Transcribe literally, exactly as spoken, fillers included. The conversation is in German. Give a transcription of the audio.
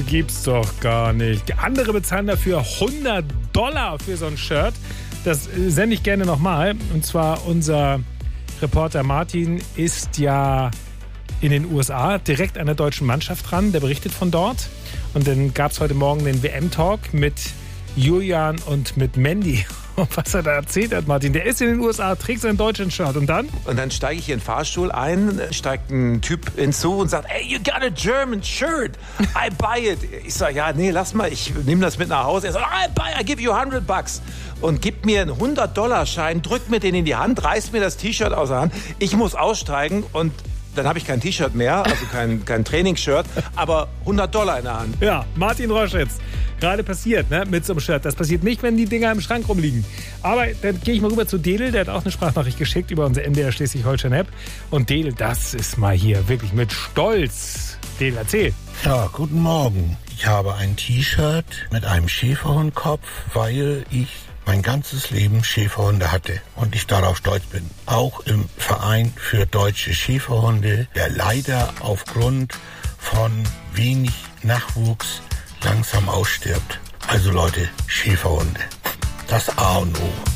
gibt's doch gar nicht. Andere bezahlen dafür hundert Dollar für so ein Shirt. Das sende ich gerne nochmal. Und zwar unser Reporter Martin ist ja in den U S A direkt an der deutschen Mannschaft dran. Der berichtet von dort. Und dann gab es heute Morgen den W M-Talk mit Julian und mit Mandy. Und was er da erzählt hat, Martin, der ist in den U S A, trägt sein Deutschland-Shirt und dann? Und dann steige ich in den Fahrstuhl ein, steigt ein Typ hinzu und sagt, hey, you got a German shirt, I buy it. Ich sage, ja, nee, lass mal, ich nehme das mit nach Hause. Er sagt, I buy, I give you hundred bucks. Und gibt mir einen hundert-Dollar-Schein, drückt mir den in die Hand, reißt mir das T-Shirt aus der Hand. Ich muss aussteigen und dann habe ich kein T-Shirt mehr, also kein, kein Trainingsshirt, aber hundert Dollar in der Hand. Ja, Martin Roschitz. Gerade passiert, ne, mit so einem Shirt. Das passiert nicht, wenn die Dinger im Schrank rumliegen. Aber dann gehe ich mal rüber zu Dedel. Der hat auch eine Sprachnachricht geschickt über unsere M D R Schleswig-Holstein-App. Und Dedel, das ist mal hier wirklich mit Stolz. Dedel, erzähl. Ja, guten Morgen. Ich habe ein T-Shirt mit einem Schäferhundkopf, weil ich mein ganzes Leben Schäferhunde hatte und ich darauf stolz bin. Auch im Verein für deutsche Schäferhunde, der leider aufgrund von wenig Nachwuchs langsam ausstirbt. Also Leute, Schäferhunde, das A und O.